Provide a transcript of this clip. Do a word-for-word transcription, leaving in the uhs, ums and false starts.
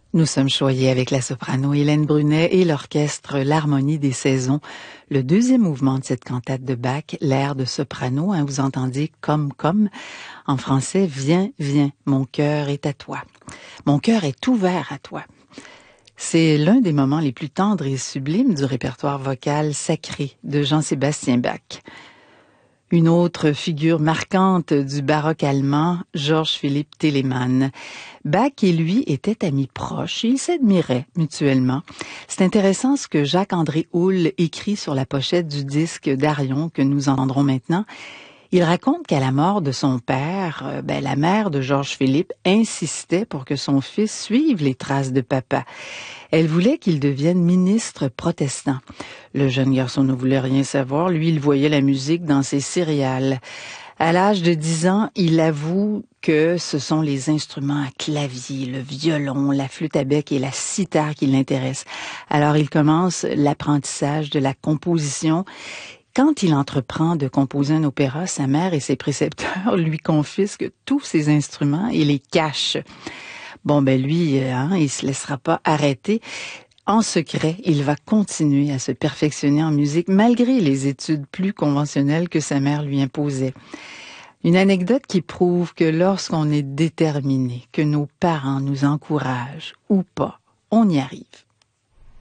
Nous sommes choyés avec la soprano Hélène Brunet et l'orchestre L'Harmonie des saisons. Le deuxième mouvement de cette cantate de Bach, l'air de soprano, hein, vous entendez comme, comme. En français, viens, viens, mon cœur est à toi. Mon cœur est ouvert à toi. C'est l'un des moments les plus tendres et sublimes du répertoire vocal sacré de Jean-Sébastien Bach. Une autre figure marquante du baroque allemand, Georges Philipp Telemann. Bach et lui étaient amis proches et ils s'admiraient mutuellement. C'est intéressant ce que Jacques-André Houle écrit sur la pochette du disque d'Arion que nous entendrons maintenant. Il raconte qu'à la mort de son père, ben, la mère de Georges Philipp insistait pour que son fils suive les traces de papa. Elle voulait qu'il devienne ministre protestant. Le jeune garçon ne voulait rien savoir. Lui, il voyait la musique dans ses céréales. À l'âge de dix ans, il avoue que ce sont les instruments à clavier, le violon, la flûte à bec et la cithare qui l'intéressent. Alors, il commence l'apprentissage de la composition. Quand il entreprend de composer un opéra, sa mère et ses précepteurs lui confisquent tous ses instruments et les cachent. Bon, ben lui, hein, il se laissera pas arrêter. En secret, il va continuer à se perfectionner en musique malgré les études plus conventionnelles que sa mère lui imposait. Une anecdote qui prouve que lorsqu'on est déterminé, que nos parents nous encouragent ou pas, on y arrive.